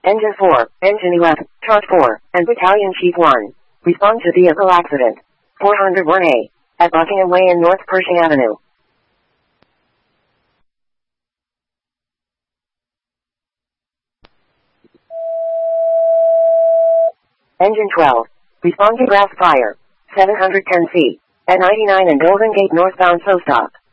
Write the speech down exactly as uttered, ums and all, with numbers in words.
Engine four, Engine eleven, Chart four, and Battalion Chief one. Respond to vehicle accident. four oh one A. At Buckingham Way and North Pershing Avenue. Engine twelve. Respond to grass fire. seven hundred ten C. At ninety-nine and Golden Gate northbound, so stop.